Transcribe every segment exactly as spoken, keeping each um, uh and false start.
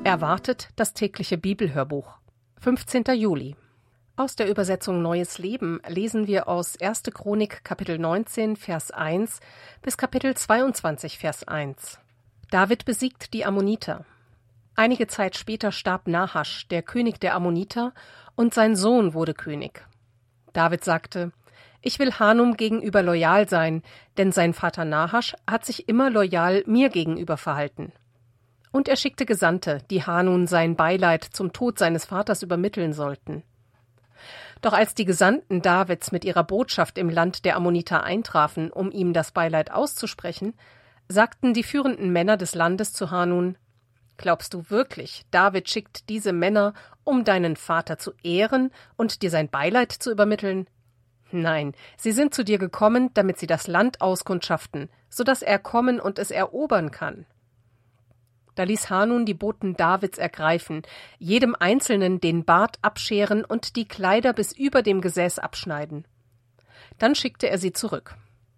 Erwartet das tägliche Bibelhörbuch. fünfzehnter Juli. Aus der Übersetzung Neues Leben lesen wir aus erster Chronik Kapitel neunzehn, Vers eins bis Kapitel zweiundzwanzig, Vers eins. David besiegt die Ammoniter. Einige Zeit später starb Nahasch, der König der Ammoniter, und sein Sohn wurde König. David sagte: Ich will Hanun gegenüber loyal sein, denn sein Vater Nahasch hat sich immer loyal mir gegenüber verhalten. Und er schickte Gesandte, die Hanun sein Beileid zum Tod seines Vaters übermitteln sollten. Doch als die Gesandten Davids mit ihrer Botschaft im Land der Ammoniter eintrafen, um ihm das Beileid auszusprechen, sagten die führenden Männer des Landes zu Hanun: Glaubst du wirklich, David schickt diese Männer, um deinen Vater zu ehren und dir sein Beileid zu übermitteln? Nein, sie sind zu dir gekommen, damit sie das Land auskundschaften, so dass er kommen und es erobern kann. Da ließ Hanun die Boten Davids ergreifen, jedem Einzelnen den Bart abscheren und die Kleider bis über dem Gesäß abschneiden. Dann schickte er sie zurück.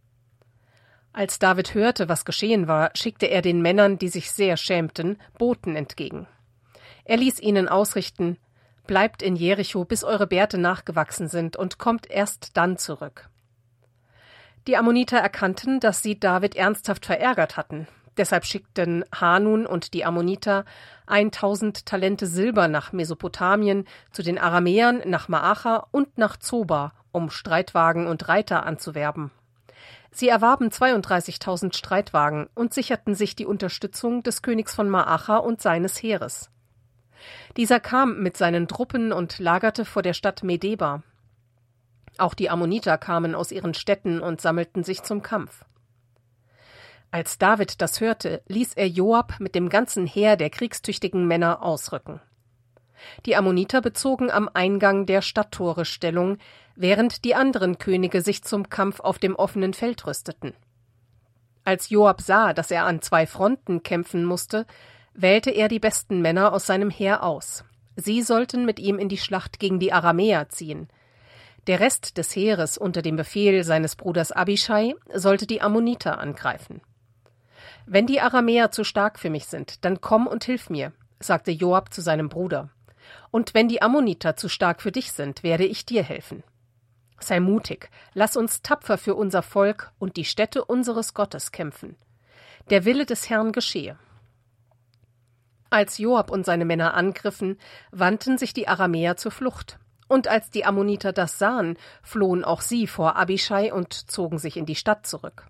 Als David hörte, was geschehen war, schickte er den Männern, die sich sehr schämten, Boten entgegen. Er ließ ihnen ausrichten: Bleibt in Jericho, bis eure Bärte nachgewachsen sind, und kommt erst dann zurück. Die Ammoniter erkannten, dass sie David ernsthaft verärgert hatten. Deshalb schickten Hanun und die Ammoniter eintausend Talente Silber nach Mesopotamien, zu den Aramäern nach Maacha und nach Zoba, um Streitwagen und Reiter anzuwerben. Sie erwarben zweiunddreißigtausend Streitwagen und sicherten sich die Unterstützung des Königs von Maacha und seines Heeres. Dieser kam mit seinen Truppen und lagerte vor der Stadt Medeba. Auch die Ammoniter kamen aus ihren Städten und sammelten sich zum Kampf. Als David das hörte, ließ er Joab mit dem ganzen Heer der kriegstüchtigen Männer ausrücken. Die Ammoniter bezogen am Eingang der Stadttore Stellung, während die anderen Könige sich zum Kampf auf dem offenen Feld rüsteten. Als Joab sah, dass er an zwei Fronten kämpfen musste, wählte er die besten Männer aus seinem Heer aus. Sie sollten mit ihm in die Schlacht gegen die Aramäer ziehen. Der Rest des Heeres unter dem Befehl seines Bruders Abischai sollte die Ammoniter angreifen. »Wenn die Aramäer zu stark für mich sind, dann komm und hilf mir«, sagte Joab zu seinem Bruder. »Und wenn die Ammoniter zu stark für dich sind, werde ich dir helfen. Sei mutig, lass uns tapfer für unser Volk und die Stätte unseres Gottes kämpfen. Der Wille des Herrn geschehe.« Als Joab und seine Männer angriffen, wandten sich die Aramäer zur Flucht. Und als die Ammoniter das sahen, flohen auch sie vor Abischai und zogen sich in die Stadt zurück.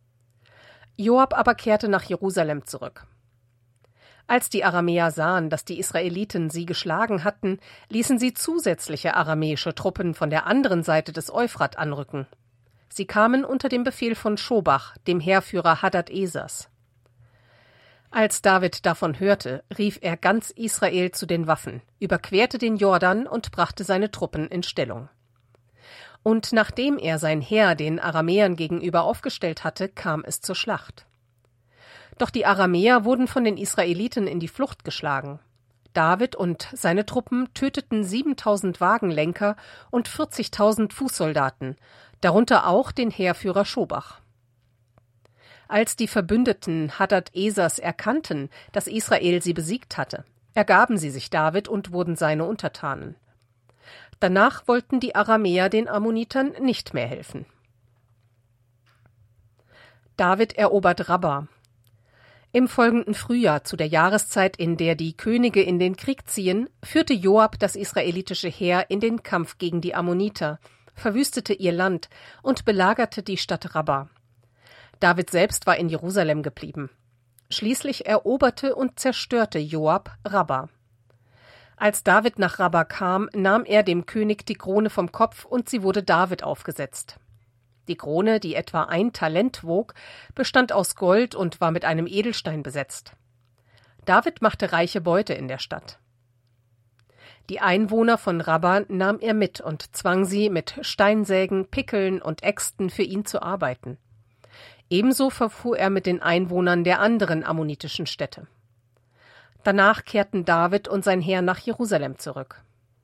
Joab aber kehrte nach Jerusalem zurück. Als die Aramäer sahen, dass die Israeliten sie geschlagen hatten, ließen sie zusätzliche aramäische Truppen von der anderen Seite des Euphrat anrücken. Sie kamen unter dem Befehl von Schobach, dem Heerführer Hadad-Esers. Als David davon hörte, rief er ganz Israel zu den Waffen, überquerte den Jordan und brachte seine Truppen in Stellung. Und nachdem er sein Heer den Aramäern gegenüber aufgestellt hatte, kam es zur Schlacht. Doch die Aramäer wurden von den Israeliten in die Flucht geschlagen. David und seine Truppen töteten siebentausend Wagenlenker und vierzigtausend Fußsoldaten, darunter auch den Heerführer Schobach. Als die Verbündeten Hadad-Esers erkannten, dass Israel sie besiegt hatte, ergaben sie sich David und wurden seine Untertanen. Danach wollten die Aramäer den Ammonitern nicht mehr helfen. David erobert Rabba. Im folgenden Frühjahr, zu der Jahreszeit, in der die Könige in den Krieg ziehen, führte Joab das israelitische Heer in den Kampf gegen die Ammoniter, verwüstete ihr Land und belagerte die Stadt Rabba. David selbst war in Jerusalem geblieben. Schließlich eroberte und zerstörte Joab Rabba. Als David nach Rabba kam, nahm er dem König die Krone vom Kopf und sie wurde David aufgesetzt. Die Krone, die etwa ein Talent wog, bestand aus Gold und war mit einem Edelstein besetzt. David machte reiche Beute in der Stadt. Die Einwohner von Rabba nahm er mit und zwang sie, mit Steinsägen, Pickeln und Äxten für ihn zu arbeiten. Ebenso verfuhr er mit den Einwohnern der anderen ammonitischen Städte. Danach kehrten David und sein Heer nach Jerusalem zurück.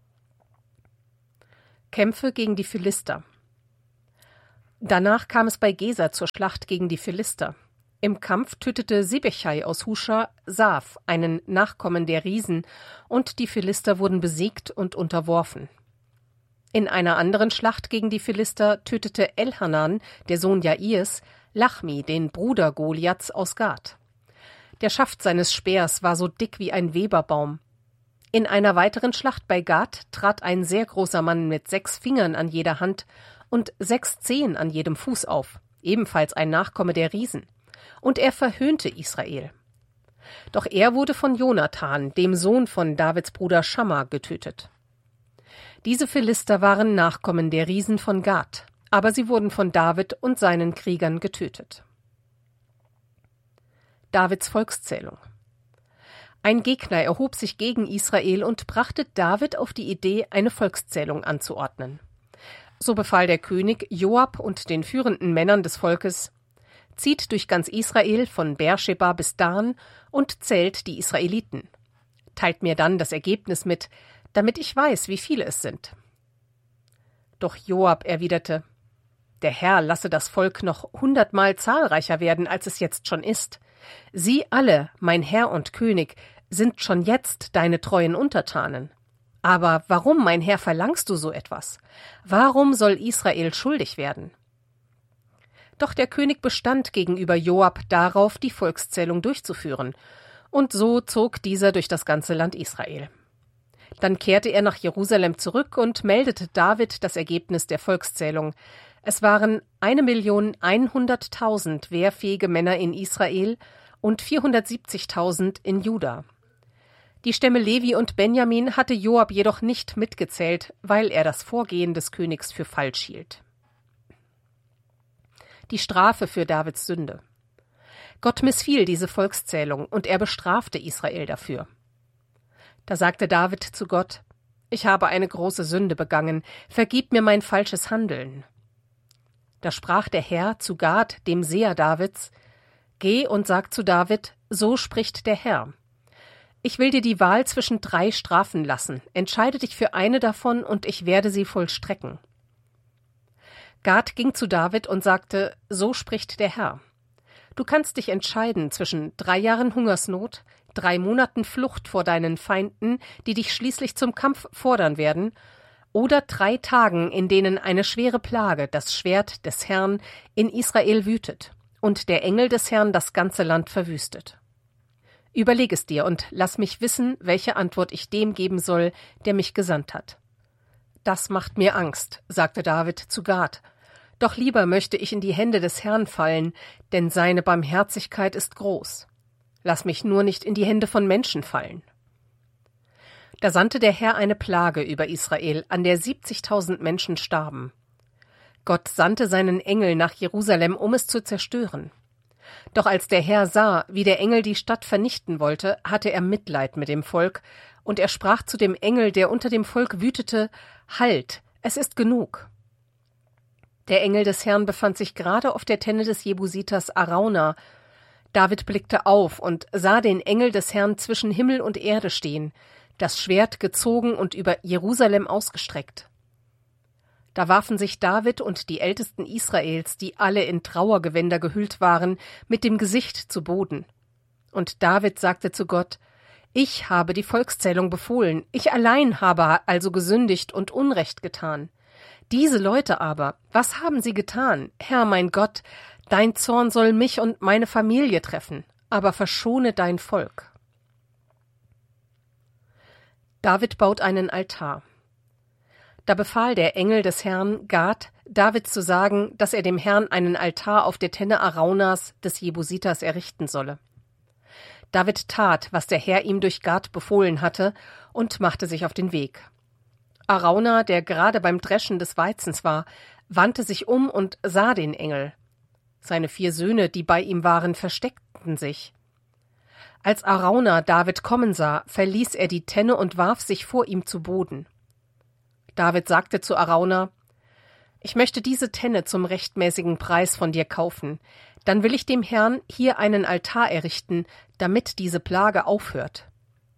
Kämpfe gegen die Philister. Danach kam es bei Geser zur Schlacht gegen die Philister. Im Kampf tötete Sibechai aus Huscha Saf, einen Nachkommen der Riesen, und die Philister wurden besiegt und unterworfen. In einer anderen Schlacht gegen die Philister tötete Elhanan, der Sohn Jairs, Lachmi, den Bruder Goliaths aus Gath. Der Schaft seines Speers war so dick wie ein Weberbaum. In einer weiteren Schlacht bei Gath trat ein sehr großer Mann mit sechs Fingern an jeder Hand und sechs Zehen an jedem Fuß auf, ebenfalls ein Nachkomme der Riesen, und er verhöhnte Israel. Doch er wurde von Jonathan, dem Sohn von Davids Bruder Schamma, getötet. Diese Philister waren Nachkommen der Riesen von Gath, aber sie wurden von David und seinen Kriegern getötet. Davids Volkszählung. Ein Gegner erhob sich gegen Israel und brachte David auf die Idee, eine Volkszählung anzuordnen. So befahl der König Joab und den führenden Männern des Volkes: Zieht durch ganz Israel von Beersheba bis Dan und zählt die Israeliten. Teilt mir dann das Ergebnis mit, damit ich weiß, wie viele es sind. Doch Joab erwiderte: Der Herr lasse das Volk noch hundertmal zahlreicher werden, als es jetzt schon ist. Sie alle, mein Herr und König, sind schon jetzt deine treuen Untertanen. Aber warum, mein Herr, verlangst du so etwas? Warum soll Israel schuldig werden? Doch der König bestand gegenüber Joab darauf, die Volkszählung durchzuführen, und so zog dieser durch das ganze Land Israel. Dann kehrte er nach Jerusalem zurück und meldete David das Ergebnis der Volkszählung. Es waren eine Million einhunderttausend wehrfähige Männer in Israel und vierhundertsiebzigtausend in Juda. Die Stämme Levi und Benjamin hatte Joab jedoch nicht mitgezählt, weil er das Vorgehen des Königs für falsch hielt. Die Strafe für Davids Sünde. Gott missfiel diese Volkszählung, und er bestrafte Israel dafür. Da sagte David zu Gott: Ich habe eine große Sünde begangen, vergib mir mein falsches Handeln. Da sprach der Herr zu Gad, dem Seher Davids: Geh und sag zu David, so spricht der Herr: Ich will dir die Wahl zwischen drei Strafen lassen, entscheide dich für eine davon, und ich werde sie vollstrecken. Gad ging zu David und sagte: So spricht der Herr: Du kannst dich entscheiden zwischen drei Jahren Hungersnot, drei Monaten Flucht vor deinen Feinden, die dich schließlich zum Kampf fordern werden, oder drei Tagen, in denen eine schwere Plage, das Schwert des Herrn, in Israel wütet und der Engel des Herrn das ganze Land verwüstet. Überleg es dir und lass mich wissen, welche Antwort ich dem geben soll, der mich gesandt hat. Das macht mir Angst, sagte David zu Gad. Doch lieber möchte ich in die Hände des Herrn fallen, denn seine Barmherzigkeit ist groß. Lass mich nur nicht in die Hände von Menschen fallen. Da sandte der Herr eine Plage über Israel, an der siebzigtausend Menschen starben. Gott sandte seinen Engel nach Jerusalem, um es zu zerstören. Doch als der Herr sah, wie der Engel die Stadt vernichten wollte, hatte er Mitleid mit dem Volk, und er sprach zu dem Engel, der unter dem Volk wütete: Halt, es ist genug. Der Engel des Herrn befand sich gerade auf der Tenne des Jebusiters Arauna. David blickte auf und sah den Engel des Herrn zwischen Himmel und Erde stehen, das Schwert gezogen und über Jerusalem ausgestreckt. Da warfen sich David und die Ältesten Israels, die alle in Trauergewänder gehüllt waren, mit dem Gesicht zu Boden. Und David sagte zu Gott: Ich habe die Volkszählung befohlen, ich allein habe also gesündigt und Unrecht getan. Diese Leute aber, was haben sie getan? Herr mein Gott, dein Zorn soll mich und meine Familie treffen, aber verschone dein Volk. David baut einen Altar. Da befahl der Engel des Herrn Gad, David zu sagen, dass er dem Herrn einen Altar auf der Tenne Araunas des Jebusiters errichten solle. David tat, was der Herr ihm durch Gad befohlen hatte, und machte sich auf den Weg. Arauna, der gerade beim Dreschen des Weizens war, wandte sich um und sah den Engel. Seine vier Söhne, die bei ihm waren, versteckten sich. Als Arauna David kommen sah, verließ er die Tenne und warf sich vor ihm zu Boden. David sagte zu Arauna: Ich möchte diese Tenne zum rechtmäßigen Preis von dir kaufen. Dann will ich dem Herrn hier einen Altar errichten, damit diese Plage aufhört.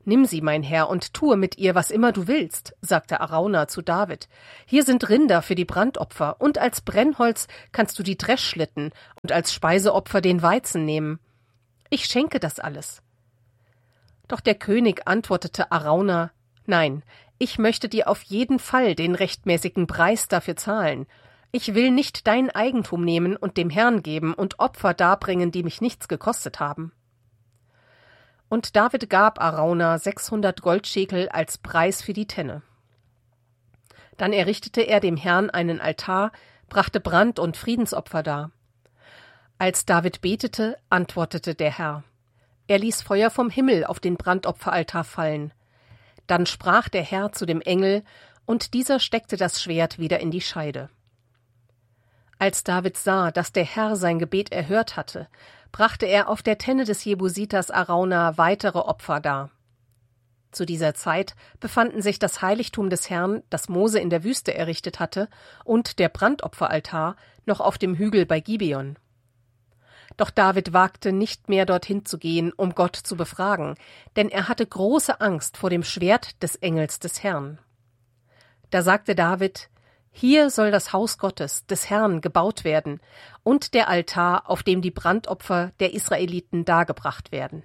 »Nimm sie, mein Herr, und tue mit ihr, was immer du willst«, sagte Araunah zu David. »Hier sind Rinder für die Brandopfer, und als Brennholz kannst du die Dreschschlitten und als Speiseopfer den Weizen nehmen. Ich schenke das alles.« Doch der König antwortete Araunah: »Nein, ich möchte dir auf jeden Fall den rechtmäßigen Preis dafür zahlen. Ich will nicht dein Eigentum nehmen und dem Herrn geben und Opfer darbringen, die mich nichts gekostet haben.« Und David gab Araunah sechshundert Goldschekel als Preis für die Tenne. Dann errichtete er dem Herrn einen Altar, brachte Brand- und Friedensopfer dar. Als David betete, antwortete der Herr. Er ließ Feuer vom Himmel auf den Brandopferaltar fallen. Dann sprach der Herr zu dem Engel, und dieser steckte das Schwert wieder in die Scheide. Als David sah, dass der Herr sein Gebet erhört hatte, brachte er auf der Tenne des Jebusiters Araunah weitere Opfer dar. Zu dieser Zeit befanden sich das Heiligtum des Herrn, das Mose in der Wüste errichtet hatte, und der Brandopferaltar noch auf dem Hügel bei Gibeon. Doch David wagte nicht mehr dorthin zu gehen, um Gott zu befragen, denn er hatte große Angst vor dem Schwert des Engels des Herrn. Da sagte David: »Hier soll das Haus Gottes, des Herrn, gebaut werden und der Altar, auf dem die Brandopfer der Israeliten dargebracht werden.«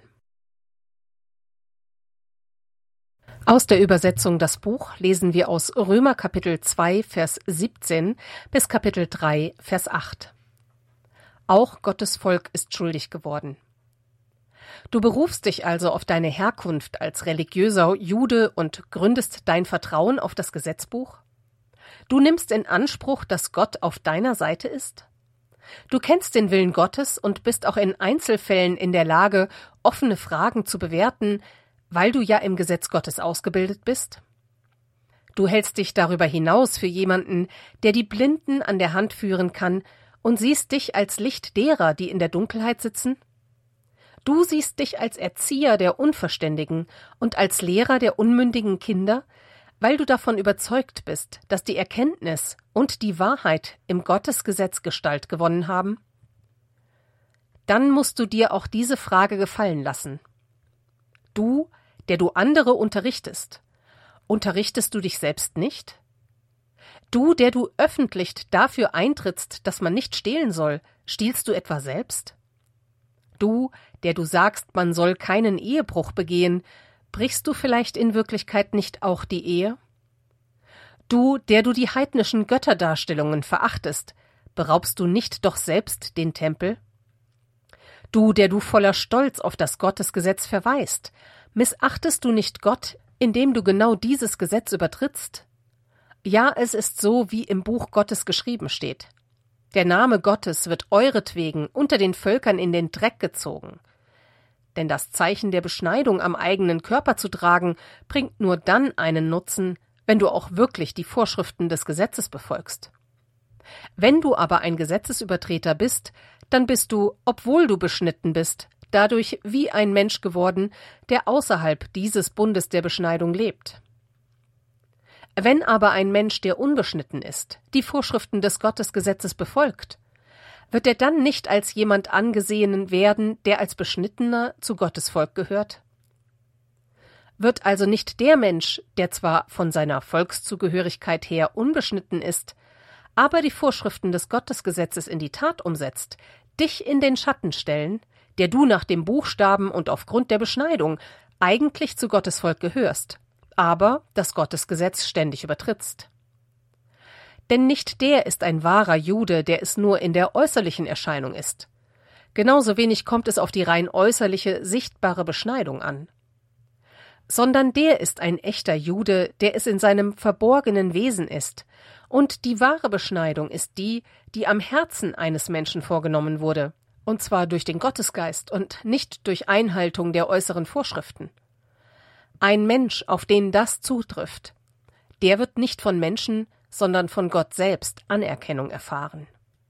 Aus der Übersetzung Das Buch lesen wir aus Römer Kapitel zwei, Vers siebzehn bis Kapitel drei, Vers acht. Auch Gottes Volk ist schuldig geworden. Du berufst dich also auf deine Herkunft als religiöser Jude und gründest dein Vertrauen auf das Gesetzbuch? Du nimmst in Anspruch, dass Gott auf deiner Seite ist? Du kennst den Willen Gottes und bist auch in Einzelfällen in der Lage, offene Fragen zu bewerten, weil du ja im Gesetz Gottes ausgebildet bist? Du hältst dich darüber hinaus für jemanden, der die Blinden an der Hand führen kann, und siehst dich als Licht derer, die in der Dunkelheit sitzen? Du siehst dich als Erzieher der Unverständigen und als Lehrer der unmündigen Kinder, weil du davon überzeugt bist, dass die Erkenntnis und die Wahrheit im Gottesgesetz Gestalt gewonnen haben? Dann musst du dir auch diese Frage gefallen lassen. Du, der du andere unterrichtest, unterrichtest du dich selbst nicht? Du, der du öffentlich dafür eintrittst, dass man nicht stehlen soll, stiehlst du etwa selbst? Du, der du sagst, man soll keinen Ehebruch begehen, brichst du vielleicht in Wirklichkeit nicht auch die Ehe? Du, der du die heidnischen Götterdarstellungen verachtest, beraubst du nicht doch selbst den Tempel? Du, der du voller Stolz auf das Gottesgesetz verweist, missachtest du nicht Gott, indem du genau dieses Gesetz übertrittst? Ja, es ist so, wie im Buch Gottes geschrieben steht. Der Name Gottes wird euretwegen unter den Völkern in den Dreck gezogen. Denn das Zeichen der Beschneidung am eigenen Körper zu tragen, bringt nur dann einen Nutzen, wenn du auch wirklich die Vorschriften des Gesetzes befolgst. Wenn du aber ein Gesetzesübertreter bist, dann bist du, obwohl du beschnitten bist, dadurch wie ein Mensch geworden, der außerhalb dieses Bundes der Beschneidung lebt. Wenn aber ein Mensch, der unbeschnitten ist, die Vorschriften des Gottesgesetzes befolgt, wird er dann nicht als jemand angesehen werden, der als Beschnittener zu Gottes Volk gehört? Wird also nicht der Mensch, der zwar von seiner Volkszugehörigkeit her unbeschnitten ist, aber die Vorschriften des Gottesgesetzes in die Tat umsetzt, dich in den Schatten stellen, der du nach dem Buchstaben und aufgrund der Beschneidung eigentlich zu Gottes Volk gehörst, aber das Gottesgesetz ständig übertrittst? Denn nicht der ist ein wahrer Jude, der es nur in der äußerlichen Erscheinung ist. Genauso wenig kommt es auf die rein äußerliche, sichtbare Beschneidung an. Sondern der ist ein echter Jude, der es in seinem verborgenen Wesen ist. Und die wahre Beschneidung ist die, die am Herzen eines Menschen vorgenommen wurde, und zwar durch den Gottesgeist und nicht durch Einhaltung der äußeren Vorschriften. Ein Mensch, auf den das zutrifft, der wird nicht von Menschen, sondern von Gott selbst Anerkennung erfahren.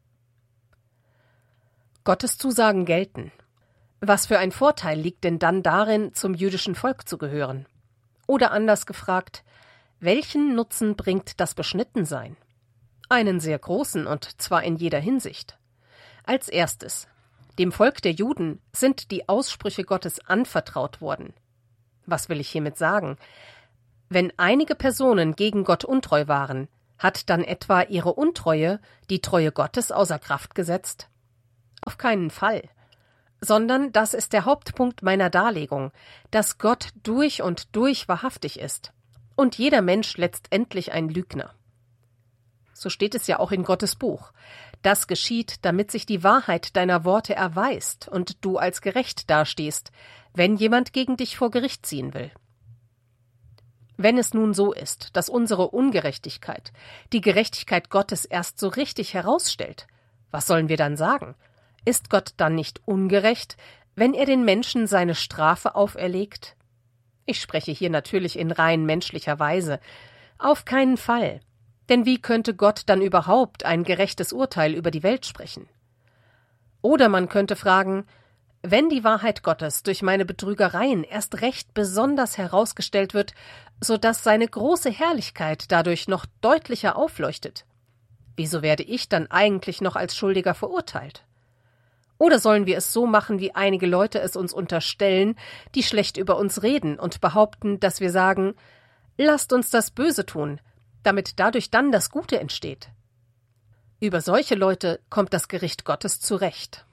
Gottes Zusagen gelten. Was für ein Vorteil liegt denn dann darin, zum jüdischen Volk zu gehören? Oder anders gefragt, welchen Nutzen bringt das Beschnittensein? Einen sehr großen, und zwar in jeder Hinsicht. Als erstes, dem Volk der Juden sind die Aussprüche Gottes anvertraut worden. Was will ich hiermit sagen? Wenn einige Personen gegen Gott untreu waren, hat dann etwa ihre Untreue die Treue Gottes außer Kraft gesetzt? Auf keinen Fall. Sondern das ist der Hauptpunkt meiner Darlegung, dass Gott durch und durch wahrhaftig ist und jeder Mensch letztendlich ein Lügner. So steht es ja auch in Gottes Buch. Das geschieht, damit sich die Wahrheit deiner Worte erweist und du als gerecht dastehst, wenn jemand gegen dich vor Gericht ziehen will. Wenn es nun so ist, dass unsere Ungerechtigkeit die Gerechtigkeit Gottes erst so richtig herausstellt, was sollen wir dann sagen? Ist Gott dann nicht ungerecht, wenn er den Menschen seine Strafe auferlegt? Ich spreche hier natürlich in rein menschlicher Weise. Auf keinen Fall. Denn wie könnte Gott dann überhaupt ein gerechtes Urteil über die Welt sprechen? Oder man könnte fragen, wenn die Wahrheit Gottes durch meine Betrügereien erst recht besonders herausgestellt wird, so dass seine große Herrlichkeit dadurch noch deutlicher aufleuchtet, wieso werde ich dann eigentlich noch als Schuldiger verurteilt? Oder sollen wir es so machen, wie einige Leute es uns unterstellen, die schlecht über uns reden und behaupten, dass wir sagen, lasst uns das Böse tun, damit dadurch dann das Gute entsteht? Über solche Leute kommt das Gericht Gottes zurecht.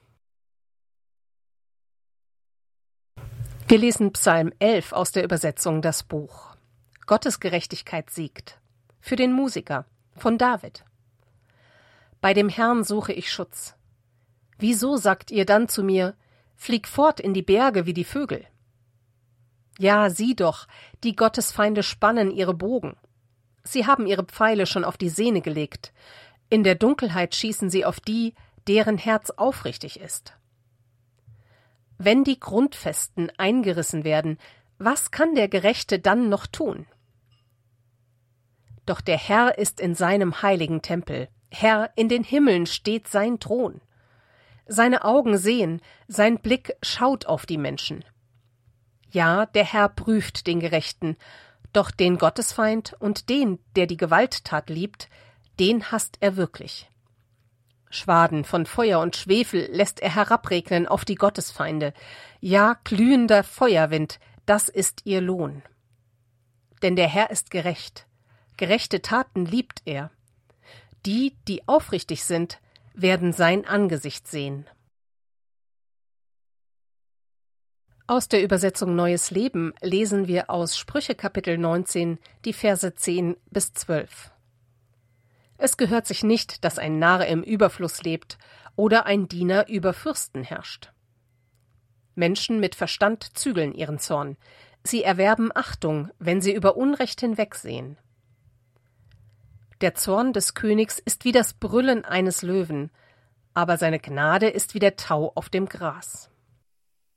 Wir lesen Psalm elf aus der Übersetzung Das Buch. Gottes Gerechtigkeit siegt. Für den Musiker von David. Bei dem Herrn suche ich Schutz. Wieso sagt ihr dann zu mir, flieg fort in die Berge wie die Vögel? Ja, sieh doch, die Gottesfeinde spannen ihre Bogen. Sie haben ihre Pfeile schon auf die Sehne gelegt. In der Dunkelheit schießen sie auf die, deren Herz aufrichtig ist. Wenn die Grundfesten eingerissen werden, was kann der Gerechte dann noch tun? Doch der Herr ist in seinem heiligen Tempel. Herr, in den Himmeln steht sein Thron. Seine Augen sehen, sein Blick schaut auf die Menschen. Ja, der Herr prüft den Gerechten, doch den Gottesfeind und den, der die Gewalttat liebt, den hasst er wirklich. Schwaden von Feuer und Schwefel lässt er herabregnen auf die Gottesfeinde. Ja, glühender Feuerwind, das ist ihr Lohn. Denn der Herr ist gerecht. Gerechte Taten liebt er. Die, die aufrichtig sind, werden sein Angesicht sehen. Aus der Übersetzung Neues Leben lesen wir aus Sprüche Kapitel neunzehn die Verse zehn bis zwölf. Es gehört sich nicht, dass ein Narr im Überfluss lebt oder ein Diener über Fürsten herrscht. Menschen mit Verstand zügeln ihren Zorn. Sie erwerben Achtung, wenn sie über Unrecht hinwegsehen. Der Zorn des Königs ist wie das Brüllen eines Löwen, aber seine Gnade ist wie der Tau auf dem Gras.